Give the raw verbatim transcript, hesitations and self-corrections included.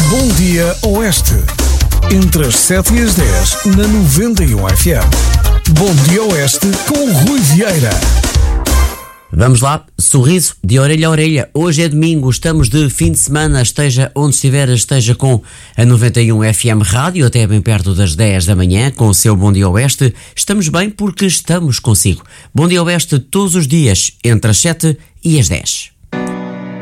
Bom Dia Oeste. Entre as sete e as dez, na noventa e um F M. Bom Dia Oeste com Rui Vieira. Vamos lá, sorriso de orelha a orelha. Hoje é domingo, estamos de fim de semana. Esteja onde estiver, esteja com a noventa e um F M Rádio, até bem perto das dez da manhã, com o seu Bom Dia Oeste. Estamos bem porque estamos consigo. Bom Dia Oeste todos os dias, entre as sete e as dez.